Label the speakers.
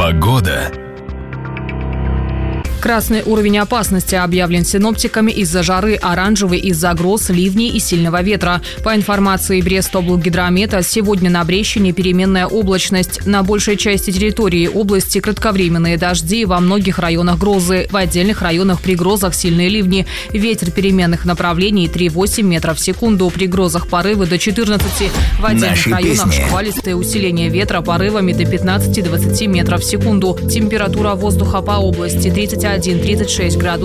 Speaker 1: Погода.
Speaker 2: Красный уровень опасности объявлен синоптиками из-за жары, оранжевый из-за гроз, ливней и сильного ветра. По информации Брестоблгидромета, сегодня на Брещине переменная облачность. На большей части территории области кратковременные дожди, во многих районах грозы. В отдельных районах при грозах сильные ливни. Ветер переменных направлений 3,8 метров в секунду. При грозах порывы до 14. В отдельных районах шквалистое усиление ветра порывами до 15-20 метров в секунду. Температура воздуха по области 31-36 градусов.